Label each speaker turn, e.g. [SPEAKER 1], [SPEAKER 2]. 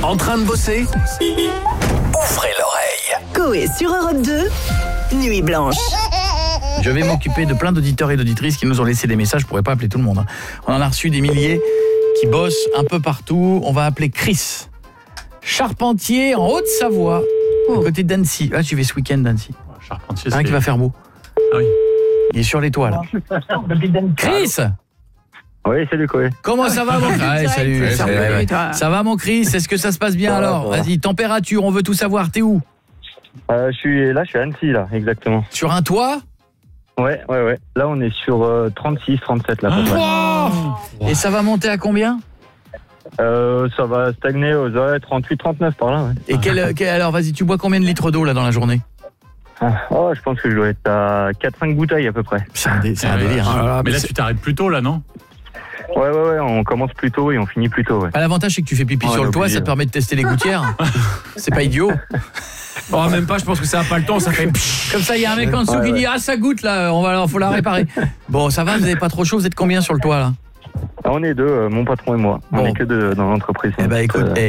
[SPEAKER 1] En train de bosser? Ouvrez l'oreille.
[SPEAKER 2] Coé sur Europe 2, Nuit Blanche.
[SPEAKER 3] Je vais m'occuper de plein d'auditeurs et d'auditrices qui nous ont laissé des messages. Je pourrais pas appeler tout le monde. On en a reçu des milliers qui bossent un peu partout. On va appeler Chris, charpentier en Haute-Savoie, à côté d'Annecy. Ah, tu vas ce week-end d'Annecy.
[SPEAKER 4] Charpentier,
[SPEAKER 3] Qui va faire beau.
[SPEAKER 4] Ah oui.
[SPEAKER 3] Il est sur les toits là. Chris,
[SPEAKER 5] Oui, salut Coé.
[SPEAKER 3] comment ça va mon Chris? Ouais, salut.
[SPEAKER 6] Ouais,
[SPEAKER 3] salut,
[SPEAKER 6] salut.
[SPEAKER 3] ouais. Ça va mon Chris? Est-ce que ça se passe bien
[SPEAKER 5] Ça va,
[SPEAKER 3] alors?
[SPEAKER 5] ça va.
[SPEAKER 3] Vas-y, température, on veut tout savoir. T'es où?
[SPEAKER 5] Je suis à Annecy, là, exactement.
[SPEAKER 3] Sur un toit?
[SPEAKER 5] Ouais. Là, on est sur 36, 37, là, à peu près.
[SPEAKER 3] Oh, et ça va monter à combien?
[SPEAKER 5] Ça va stagner aux 38, 39 par là, ouais.
[SPEAKER 3] Et alors vas-y, tu bois combien de litres d'eau là dans la journée?
[SPEAKER 5] Oh, je pense que je dois être à 4-5 bouteilles à peu près.
[SPEAKER 3] C'est un délire. Hein.
[SPEAKER 4] Ah, mais là, tu t'arrêtes plus tôt, là, non?
[SPEAKER 5] Ouais, on commence plus tôt et on finit plus tôt, ouais.
[SPEAKER 3] L'avantage c'est que tu fais pipi
[SPEAKER 5] Ouais,
[SPEAKER 3] sur le toit,
[SPEAKER 5] obligé,
[SPEAKER 3] ça te permet de tester les gouttières. C'est pas idiot.
[SPEAKER 6] Oh, même pas, je pense que ça a pas le temps, ça fait...
[SPEAKER 3] Comme ça, il y a un mec en dessous qui dit « Ah, ça goûte là, faut la réparer. » Bon, ça va, vous avez pas trop chaud, vous êtes combien sur le toit là?
[SPEAKER 5] On est deux, mon patron et moi.
[SPEAKER 3] Bon.
[SPEAKER 5] On est que deux dans l'entreprise.
[SPEAKER 3] Eh ben écoute,